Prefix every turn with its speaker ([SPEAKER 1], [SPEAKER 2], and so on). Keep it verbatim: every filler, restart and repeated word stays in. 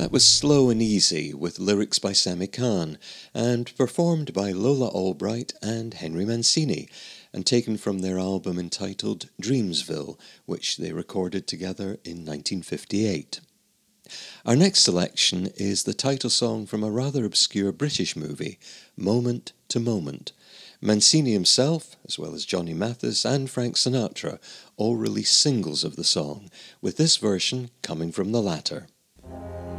[SPEAKER 1] That was Slow and Easy, with lyrics by Sammy Kahn, and performed by Lola Albright and Henry Mancini, and taken from their album entitled Dreamsville, which they recorded together in nineteen fifty-eight. Our next selection is the title song from a rather obscure British movie, Moment to Moment. Mancini himself, as well as Johnny Mathis and Frank Sinatra, all released singles of the song, with this version coming from the latter.